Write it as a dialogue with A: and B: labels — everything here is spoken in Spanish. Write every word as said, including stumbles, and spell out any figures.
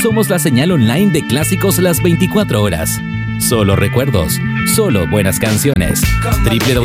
A: Somos la señal online de clásicos las veinticuatro horas. Solo recuerdos, solo buenas canciones. w w w